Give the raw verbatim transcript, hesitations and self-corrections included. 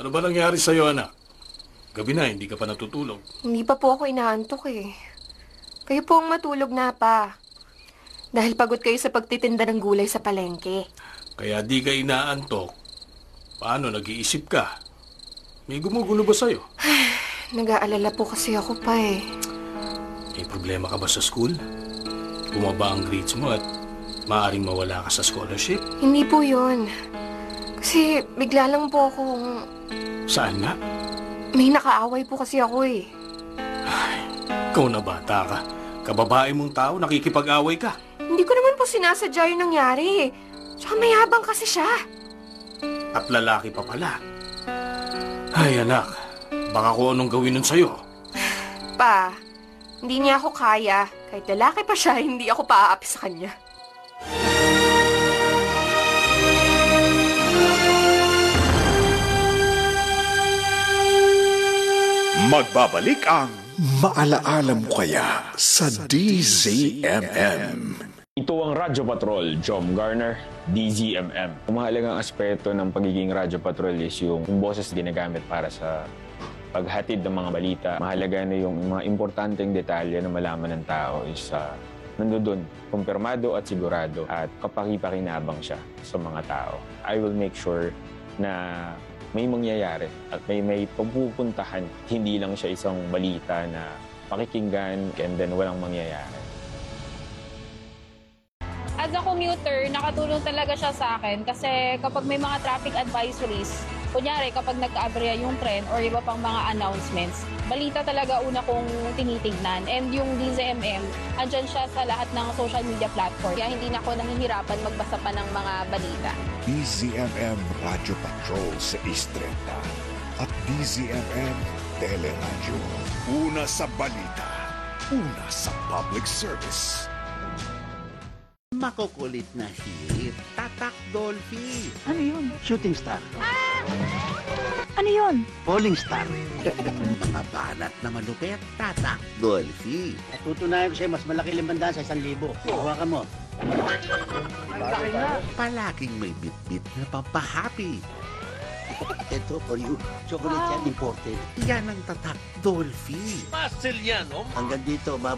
Ano ba nangyari sa'yo, anak? Gabi na, hindi ka pa natutulog. Hindi pa po ako inaantok eh. Kayo po ang matulog na pa. Dahil pagod kayo sa pagtitinda ng gulay sa palengke. Kaya di ka inaantok. Paano, nag-iisip ka? May gumugulo ba sa'yo? Nag-aalala po kasi ako pa eh. May problema ka ba sa school? Bumaba ang grades mo at maaaring mawala ka sa scholarship? Hindi po yun. Kasi bigla lang po akong... Saan nga? May nakaaway po kasi ako eh. Ay, ikaw na bata ka. Kababae mong tao, nakikipag-away ka. Hindi ko naman po sinasadya yung nangyari. Tsaka mayabang kasi siya. At lalaki pa pala. Ay, anak. Baka kung anong gawin nun sa'yo. Pa, hindi niya ako kaya. Kahit lalaki pa siya, hindi ako paaapi sa kanya. Magbabalik ang Maalaala Mo Kaya sa D Z M M. Ito ang Radyo Patrol, Jom Garner, D Z M M. Ang mahalagang aspeto ng pagiging Radyo Patrol is yung, yung boses ginagamit para sa paghatid ng mga balita. Mahalaga na yung mga importanteng detalye na malaman ng tao is uh, nandoon, kumpirmado at sigurado at kapakipakinabang siya sa mga tao. I will make sure na may mangyayari at may may pupuntahan. Hindi lang siya isang balita na pakikinggan and then walang mangyayari. As a commuter, nakatulong talaga siya sa akin kasi kapag may mga traffic advisories, kunyari kapag nagka-aberya yung tren or iba pang mga announcements, balita talaga una kong tinitignan. And yung D Z M M, andyan siya sa lahat ng social media platform. Kaya hindi na ako nahihirapan magbasa pa ng mga balita. D Z M M Radio Patrol sa Istreta at D Z M M Teleradyo. Una sa balita, una sa public service. Makukulit na hit, Tatak Dolphy. Ano yun? Shooting star. Ah! Ano yun? Falling star. Mga banat na malupit, Tatak Dolphy. Tutunayan ko sa'yo, mas malaki limandaan sa isang libo. Hawakan mo. Palaging may bit-bit na pampahappy. Ito for you. Chocolate yan imported. Yan ang Tatak Dolphy. Muscle yan, oh. Hanggang dito,